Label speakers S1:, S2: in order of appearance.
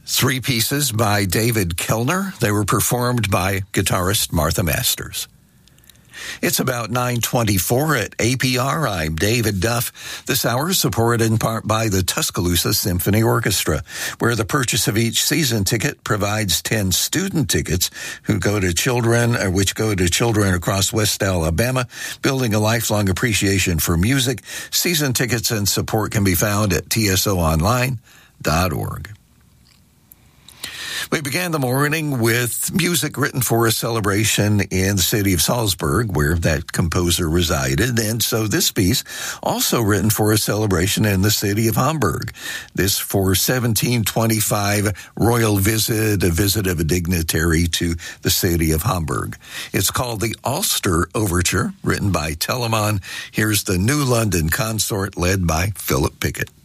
S1: Three pieces by David Kellner. They were performed by guitarist Martha Masters. It's about 9:24 at APR. I'm David Duff. This hour is supported in part by the Tuscaloosa Symphony Orchestra, where the purchase of each season ticket provides 10 student tickets which go to children across West Alabama, building a lifelong appreciation for music. Season tickets and support can be found at tsoonline.org. We began the morning with music written for a celebration in the city of Salzburg, where that composer resided. And so this piece, also written for a celebration in the city of Hamburg. This for 1725 royal visit, a visit of a dignitary to the city of Hamburg. It's called the Ulster Overture, written by Telemann. Here's the New London Consort, led by Philip Pickett.